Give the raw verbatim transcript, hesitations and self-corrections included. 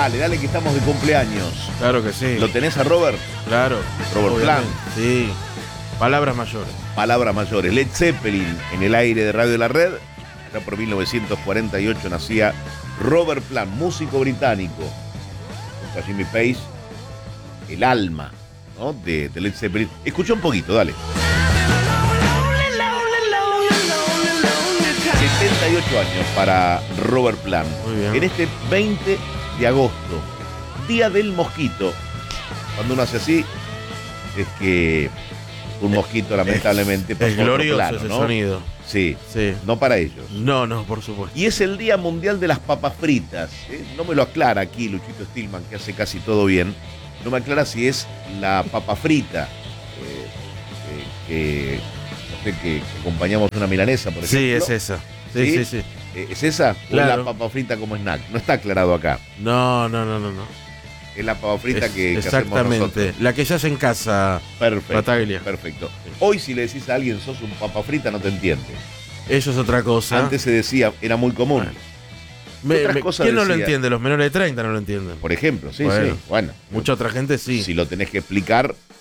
Dale, dale que estamos de cumpleaños. Claro que sí. ¿Lo tenés a Robert? Claro. Robert Plant. Sí. Palabras mayores. Palabras mayores. Led Zeppelin en el aire de Radio La Red. Ya por mil novecientos cuarenta y ocho nacía Robert Plant, músico británico. Junto a Jimmy Page, el alma, ¿no?, de, de Led Zeppelin. Escucha un poquito, dale. setenta y ocho años para Robert Plant. Muy bien. En este veinte de agosto, Día del Mosquito. Cuando uno hace así, es que un mosquito lamentablemente es, pasó es a otro glorioso plano, ese ¿no? sonido. Sí, Sí. no para ellos. No, no, por supuesto. Y es el Día Mundial de las Papas Fritas. ¿eh? No me lo aclara aquí Luchito Stillman, que hace casi todo bien. No me aclara si es la papa frita, eh, eh, que, no sé, que, que acompañamos una milanesa, por ejemplo. Sí, es esa. Sí, sí, sí. sí. Eh, ¿Es esa? Claro. ¿O es la papa frita como snack? No está aclarado acá. No, no, no, no, no. Es la papa frita Es, que, que hacemos exactamente. nosotros. La que se hace en casa. Perfecto. Bataglia. Perfecto. Hoy si le decís a alguien sos un papa frita no te entiende. Eso es otra cosa. Antes se decía, era muy común. Bueno. Me, otras me, cosas ¿Quién no lo decía? entiende? Los menores de treinta no lo entienden. Por ejemplo, sí, Bueno. sí. Bueno, Mucha otra gente sí. si lo tenés que explicar,